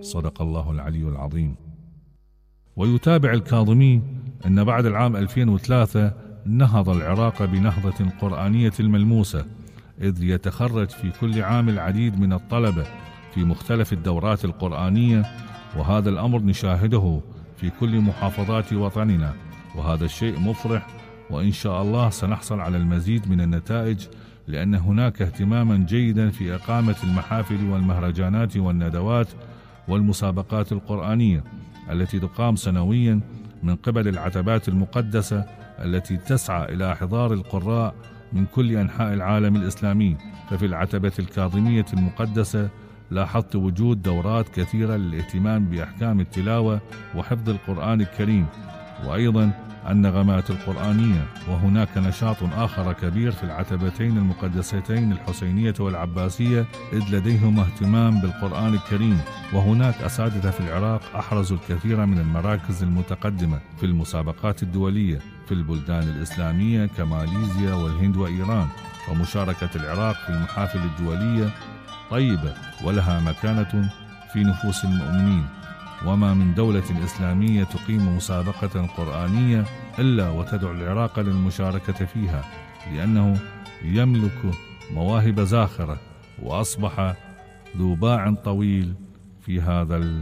صدق الله العلي العظيم. ويتابع الكاظمي أن بعد العام 2003 نهض العراق بنهضة قرآنية ملموسة، إذ يتخرج في كل عام العديد من الطلبة في مختلف الدورات القرآنية، وهذا الأمر نشاهده في كل محافظات وطننا، وهذا الشيء مفرح، وإن شاء الله سنحصل على المزيد من النتائج، لأن هناك اهتماما جيدا في إقامة المحافل والمهرجانات والندوات والمسابقات القرآنية التي تقام سنويا من قبل العتبات المقدسة التي تسعى إلى إحضار القراء من كل أنحاء العالم الإسلامي. ففي العتبة الكاظمية المقدسة لاحظت وجود دورات كثيرة للاهتمام بأحكام التلاوة وحفظ القرآن الكريم، وأيضا النغمات القرآنية. وهناك نشاط آخر كبير في العتبتين المقدستين الحسينية والعباسية، إذ لديهم اهتمام بالقرآن الكريم، وهناك أساتذة في العراق أحرزوا الكثير من المراكز المتقدمة في المسابقات الدولية في البلدان الإسلامية كماليزيا والهند وإيران. ومشاركة العراق في المحافل الدولية طيبة ولها مكانة في نفوس المؤمنين، وما من دولة إسلامية تقيم مسابقة قرآنية إلا وتدعو العراق للمشاركة فيها، لأنه يملك مواهب زاخرة وأصبح ذو باع طويل في هذا